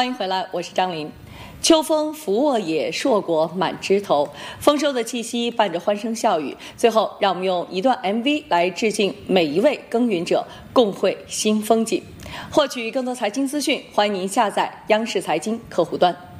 欢迎回来，我是张琳。秋风拂沃野，硕果满枝头，丰收的气息伴着欢声笑语。最后，让我们用一段 MV 来致敬每一位耕耘者，共绘新风景。获取更多财经资讯，欢迎您下载央视财经客户端。